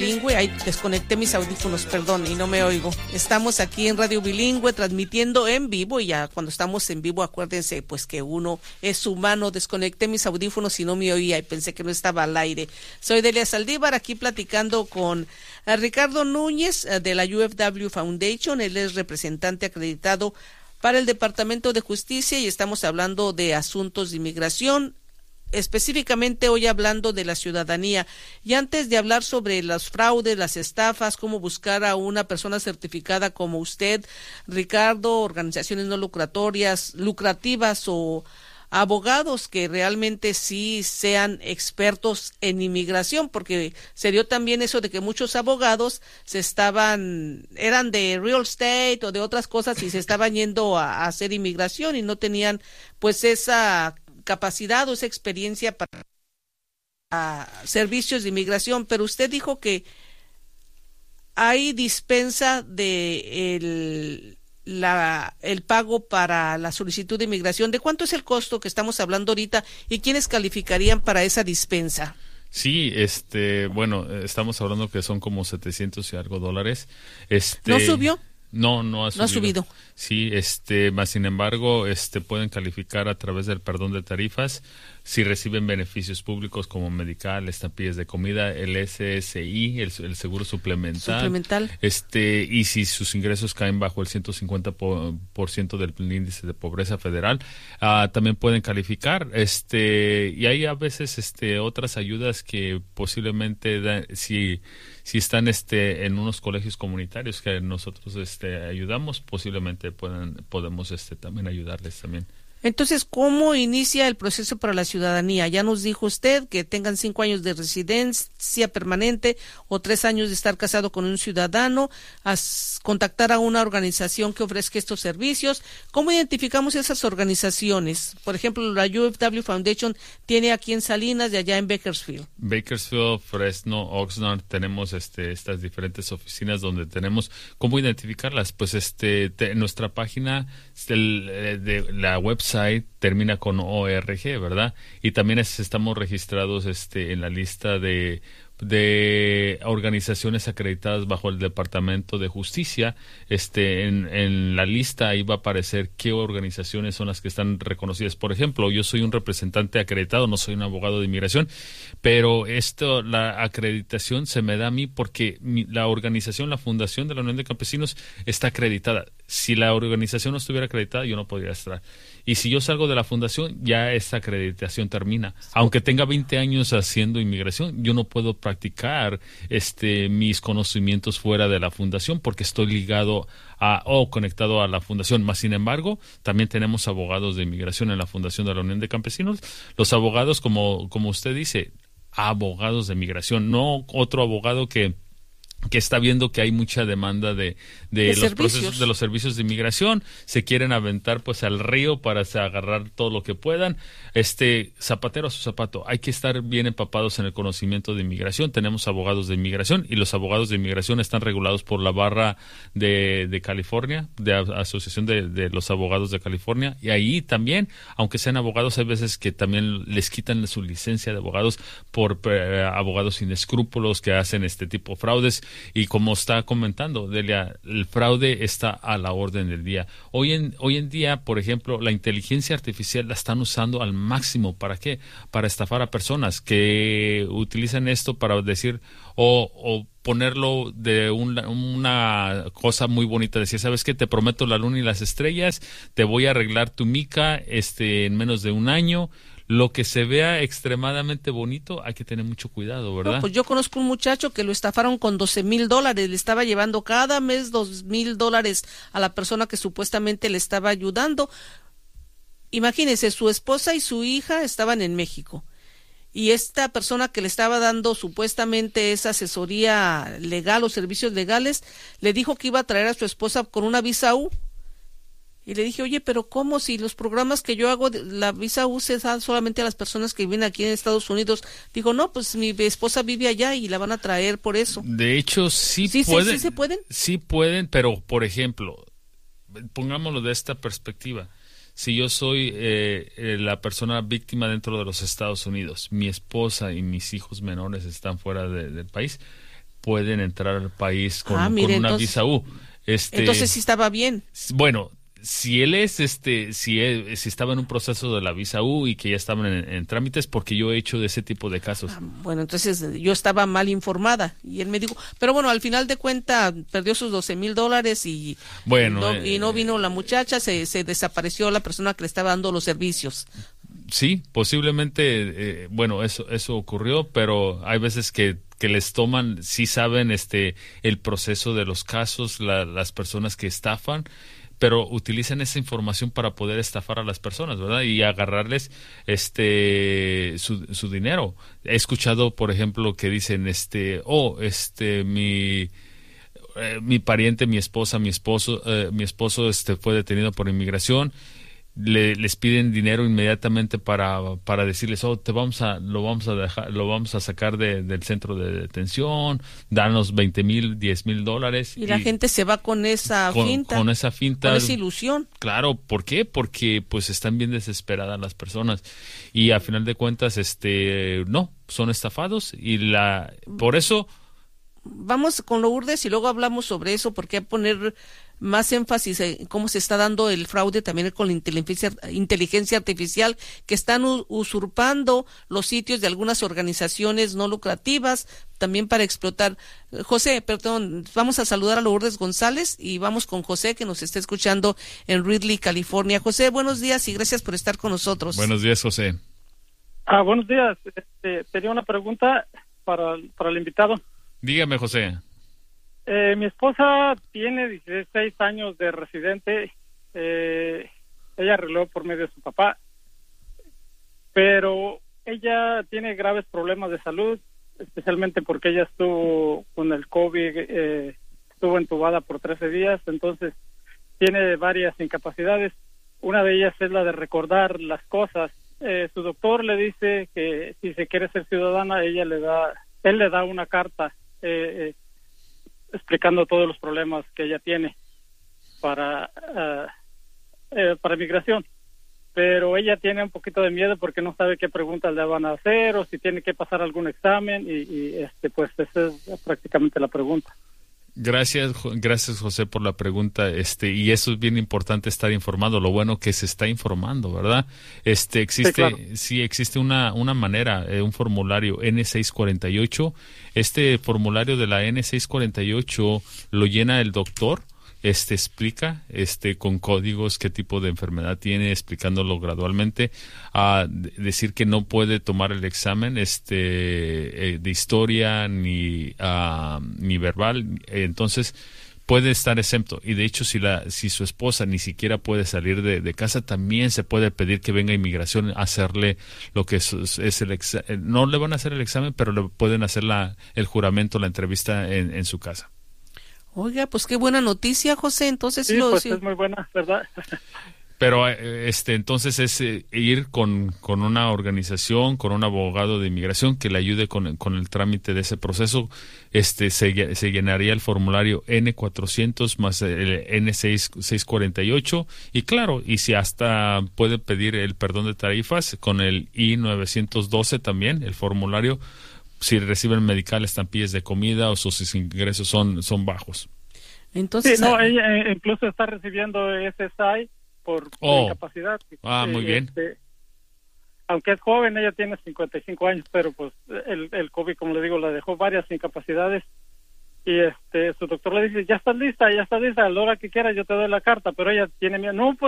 Bilingüe. Ahí desconecté mis audífonos, perdón, y no me oigo. Estamos aquí en Radio Bilingüe transmitiendo en vivo, y ya cuando estamos en vivo acuérdense pues que uno es humano. Desconecté mis audífonos y no me oía y pensé que no estaba al aire. Soy Delia Saldívar, aquí platicando con Ricardo Núñez de la UFW Foundation. Él es representante acreditado para el Departamento de Justicia y estamos hablando de asuntos de inmigración, específicamente hoy hablando de la ciudadanía. Y antes de hablar sobre los fraudes, las estafas, cómo buscar a una persona certificada como usted, Ricardo, organizaciones no lucrativas o abogados que realmente sí sean expertos en inmigración, porque se dio también eso de que muchos abogados eran de real estate o de otras cosas y se estaban yendo a hacer inmigración y no tenían pues esa capacidad o esa experiencia para servicios de inmigración. Pero usted dijo que hay dispensa de el pago para la solicitud de inmigración. ¿De cuánto es el costo que estamos hablando ahorita y quiénes calificarían para esa dispensa? Sí, bueno, estamos hablando que son como 700 y algo dólares. ¿No subió? No ha subido. No ha subido. Sí, más sin embargo, pueden calificar a través del perdón de tarifas si reciben beneficios públicos como medical, estampillas de comida, el SSI, el seguro suplemental. Y si sus ingresos caen bajo el 150% del índice de pobreza federal, también pueden calificar. Y hay a veces otras ayudas que posiblemente si están en unos colegios comunitarios que nosotros ayudamos, posiblemente podemos también ayudarles también. Entonces, ¿cómo inicia el proceso para la ciudadanía? Ya nos dijo usted que tengan 5 años de residencia permanente o 3 años de estar casado con un ciudadano, contactar a una organización que ofrezca estos servicios. ¿Cómo identificamos esas organizaciones? Por ejemplo, la UFW Foundation tiene aquí en Salinas y allá en Bakersfield. Bakersfield, Fresno, Oxnard, tenemos estas diferentes oficinas donde tenemos. ¿Cómo identificarlas? Pues nuestra página de la website termina con ORG, ¿verdad? Y también estamos registrados en la lista de organizaciones acreditadas bajo el Departamento de Justicia. En la lista ahí va a aparecer qué organizaciones son las que están reconocidas. Por ejemplo, yo soy un representante acreditado, no soy un abogado de inmigración, pero la acreditación se me da a mí porque la organización, la Fundación de la Unión de Campesinos está acreditada. Si la organización no estuviera acreditada, yo no podría estar. Y si yo salgo de la fundación, ya esa acreditación termina. Aunque tenga 20 años haciendo inmigración, yo no puedo practicar mis conocimientos fuera de la fundación porque estoy ligado o conectado a la fundación. Más sin embargo, también tenemos abogados de inmigración en la Fundación de la Unión de Campesinos. Los abogados, como usted dice, abogados de inmigración, no otro abogado que está viendo que hay mucha demanda de los procesos, de los servicios de inmigración, se quieren aventar pues al río para agarrar todo lo que puedan. Zapatero a su zapato, hay que estar bien empapados en el conocimiento de inmigración. Tenemos abogados de inmigración y los abogados de inmigración están regulados por la barra de California, de Asociación de los Abogados de California, y ahí también, aunque sean abogados, hay veces que también les quitan su licencia de abogados por abogados sin escrúpulos que hacen este tipo de fraudes. Y como está comentando Delia, el fraude está a la orden del día. Hoy en día, por ejemplo, la inteligencia artificial la están usando al máximo. ¿Para qué? Para estafar a personas que utilizan esto para decir o ponerlo de una cosa muy bonita, decir, ¿sabes qué? Te prometo la luna y las estrellas, te voy a arreglar tu mica en menos de un año. Lo que se vea extremadamente bonito, hay que tener mucho cuidado, ¿verdad? No, pues yo conozco un muchacho que lo estafaron con $12,000, le estaba llevando cada mes $2,000 a la persona que supuestamente le estaba ayudando. Imagínese, su esposa y su hija estaban en México. Y esta persona que le estaba dando supuestamente esa asesoría legal o servicios legales, le dijo que iba a traer a su esposa con una visa U. Y le dije, oye, pero ¿cómo? Si los programas que yo hago, la visa U se da solamente a las personas que viven aquí en Estados Unidos. Dijo, no, pues mi esposa vive allá y la van a traer por eso. De hecho, sí pueden. ¿Sí se pueden? Sí pueden, pero, por ejemplo, pongámoslo de esta perspectiva. Si yo soy la persona víctima dentro de los Estados Unidos, mi esposa y mis hijos menores están fuera del país, pueden entrar al país con mire, una entonces, visa U. Entonces sí estaba bien. Bueno, si él es si estaba en un proceso de la visa U y que ya estaban en trámites, porque yo he hecho de ese tipo de casos. Bueno, entonces yo estaba mal informada y él me dijo, pero bueno, al final de cuentas perdió sus $12,000 y bueno, y no vino la muchacha, se desapareció la persona que le estaba dando los servicios. Sí, posiblemente, bueno, eso ocurrió, pero hay veces que les toman, sí saben el proceso de los casos, las personas que estafan, pero utilizan esa información para poder estafar a las personas, ¿verdad? Y agarrarles su dinero. He escuchado, por ejemplo, que dicen mi pariente, mi esposo fue detenido por inmigración. Les piden dinero inmediatamente para decirles, lo vamos a sacar del centro de detención, danos $20,000, $10,000. Y la gente se va con esa finta. Con esa finta. Con esa ilusión. Claro, ¿por qué? Porque pues están bien desesperadas las personas. Y a final de cuentas, no, son estafados por eso. Vamos con Lourdes y luego hablamos sobre eso, porque hay que poner más énfasis en cómo se está dando el fraude también con la inteligencia artificial, que están usurpando los sitios de algunas organizaciones no lucrativas también para explotar. José, perdón, vamos a saludar a Lourdes González y vamos con José, que nos está escuchando en Ridley, California. José, buenos días y gracias por estar con nosotros. Buenos días, José. Buenos días. Tenía una pregunta para el invitado. Dígame, José. Mi esposa tiene 16 años de residente. Ella arregló por medio de su papá, pero ella tiene graves problemas de salud, especialmente porque ella estuvo con el COVID, estuvo entubada por 13 días, entonces tiene varias incapacidades. Una de ellas es la de recordar las cosas. Su doctor le dice que si se quiere ser ciudadana, él le da una carta explicando todos los problemas que ella tiene para migración, pero ella tiene un poquito de miedo porque no sabe qué preguntas le van a hacer o si tiene que pasar algún examen y pues esa es prácticamente la pregunta. Gracias, José, por la pregunta. Y eso es bien importante, estar informado. Lo bueno que se está informando, ¿verdad? Existe, sí, claro. Sí, existe una manera, un formulario N648. Este formulario de la N648 lo llena el doctor. Explica con códigos qué tipo de enfermedad tiene, explicándolo gradualmente, decir que no puede tomar el examen de historia ni verbal, entonces puede estar exento. Y de hecho, si su esposa ni siquiera puede salir de casa, también se puede pedir que venga inmigración a hacerle lo que es el examen. No le van a hacer el examen, pero le pueden hacer el juramento, la entrevista en su casa. Oiga, pues qué buena noticia, José. Entonces sí, pues es muy buena, ¿verdad? Pero entonces es ir con una organización, con un abogado de inmigración que le ayude con el trámite de ese proceso. Se llenaría el formulario N400 más el N648 y claro, y si hasta puede pedir el perdón de tarifas con el I-912 también, el formulario, si reciben medical, estampillas de comida o sus ingresos son bajos. Entonces, sí, no, ella incluso está recibiendo SSI por incapacidad. Muy bien. Aunque es joven, ella tiene 55 años, pero pues el COVID, como le digo, la dejó varias incapacidades. Y su doctor le dice, ya estás lista, a la hora que quieras yo te doy la carta, pero ella tiene miedo. No, pues